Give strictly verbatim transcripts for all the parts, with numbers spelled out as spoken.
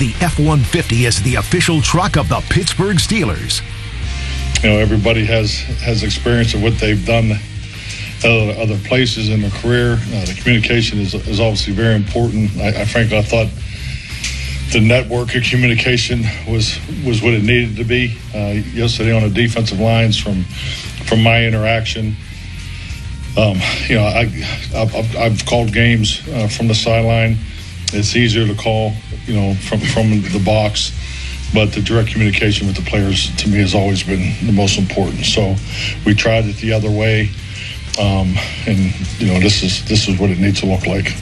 the F one fifty as the official truck of the Pittsburgh Steelers. You know, everybody has, has experience of what they've done at other places in their career. Uh, the communication is, is obviously very important. I, I frankly, I thought the network of communication was was what it needed to be uh, yesterday on the defensive lines. From from my interaction, um, you know, I I've, I've called games uh, from the sideline. It's easier to call, you know, from from the box, but the direct communication with the players to me has always been the most important. So we tried it the other way, um, and you know, this is this is what it needs to look like.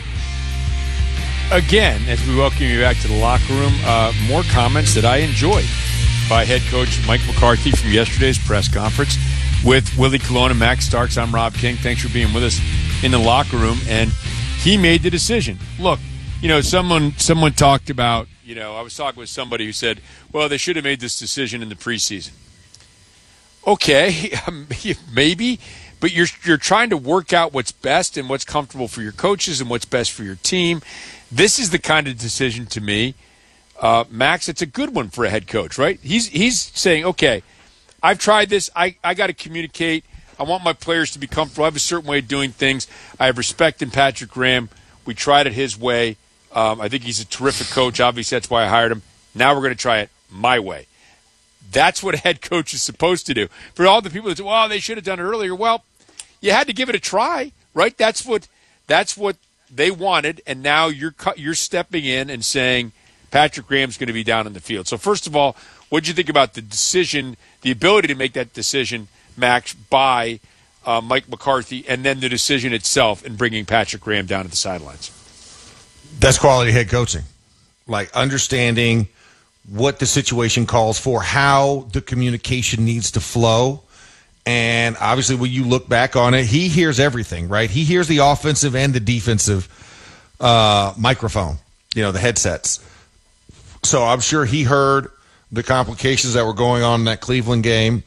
Again, as we welcome you back to the locker room, uh, more comments that I enjoyed by head coach Mike McCarthy from yesterday's press conference with Willie Colon and Max Starks. I'm Rob King. Thanks for being with us in the locker room. And he made the decision. Look, you know, someone someone talked about, you know, I was talking with somebody who said, well, they should have made this decision in the preseason. Okay, maybe, but you're you're trying to work out what's best and what's comfortable for your coaches and what's best for your team. This is the kind of decision to me, uh, Max, it's a good one for a head coach, right? He's he's saying, okay, I've tried this. I, I got to communicate. I want my players to be comfortable. I have a certain way of doing things. I have respect in Patrick Graham. We tried it his way. Um, I think he's a terrific coach. Obviously, that's why I hired him. Now we're going to try it my way. That's what a head coach is supposed to do. For all the people that say, well, they should have done it earlier. Well, you had to give it a try, right? That's what that's what they wanted, and now you're you're stepping in and saying Patrick Graham's going to be down in the field. So first of all, what did you think about the decision, the ability to make that decision, Max, by uh, Mike McCarthy, and then the decision itself in bringing Patrick Graham down to the sidelines? That's quality head coaching, like understanding what the situation calls for, how the communication needs to flow. And obviously, when you look back on it, he hears everything, right? He hears the offensive and the defensive uh, microphone, you know, the headsets. So I'm sure he heard the complications that were going on in that Cleveland game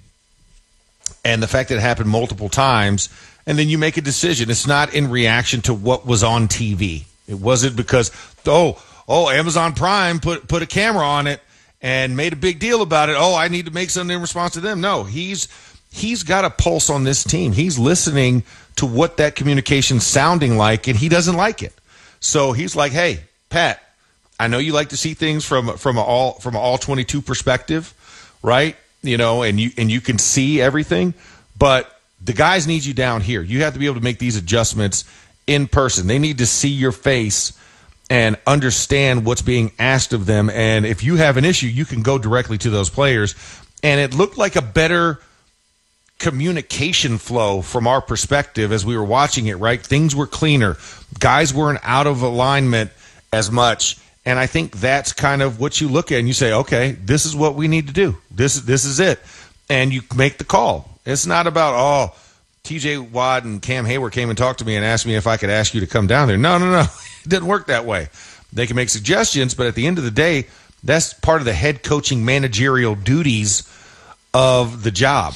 and the fact that it happened multiple times. And then you make a decision. It's not in reaction to what was on T V. It wasn't because, oh, oh, Amazon Prime put put a camera on it and made a big deal about it. Oh, I need to make something in response to them. No, he's he's got a pulse on this team. He's listening to what that communication's sounding like, and he doesn't like it. So he's like, hey, Pat, I know you like to see things from from a all from an all twenty-two perspective, right? You know, and you and you can see everything, but the guys need you down here. You have to be able to make these adjustments in person. They need to see your face and understand what's being asked of them. And if you have an issue, you can go directly to those players. And it looked like a better communication flow from our perspective as we were watching it, right? Things were cleaner. Guys weren't out of alignment as much. And I think that's kind of what you look at and you say, okay, this is what we need to do. This, this is it. And you make the call. It's not about, oh, T J Watt and Cam Hayward came and talked to me and asked me if I could ask you to come down there. No, no, no. It didn't work that way. They can make suggestions, but at the end of the day, that's part of the head coaching managerial duties of the job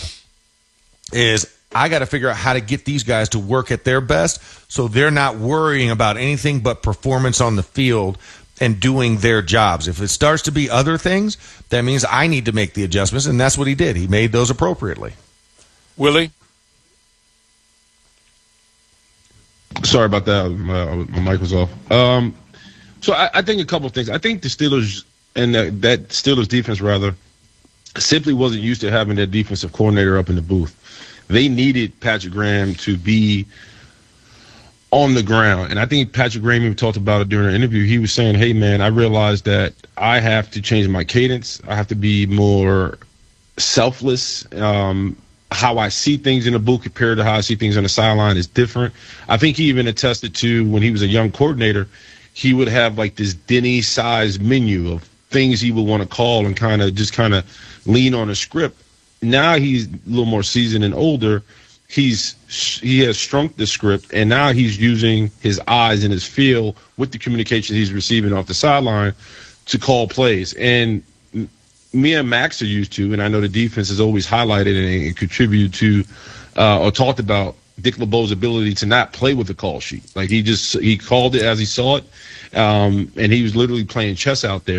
is I got to figure out how to get these guys to work at their best so they're not worrying about anything but performance on the field and doing their jobs. If it starts to be other things, that means I need to make the adjustments, and that's what he did. He made those appropriately. Willie? Sorry about that. My, my mic was off. Um, so I, I think a couple of things. I think the Steelers and the, that Steelers defense, rather, simply wasn't used to having their defensive coordinator up in the booth. They needed Patrick Graham to be on the ground. And I think Patrick Graham even talked about it during an interview. He was saying, hey, man, I realized that I have to change my cadence. I have to be more selfless. Um How I see things in the booth compared to how I see things on the sideline is different. I think he even attested to when he was a young coordinator, he would have like this Denny-sized menu of things he would want to call and kind of just kind of lean on a script. Now he's a little more seasoned and older. He's he has shrunk the script, and now he's using his eyes and his feel with the communication he's receiving off the sideline to call plays. And me and Max are used to, and I know the defense has always highlighted and, and contributed to uh, or talked about Dick LeBeau's ability to not play with the call sheet. Like he just he called it as he saw it, um, and he was literally playing chess out there.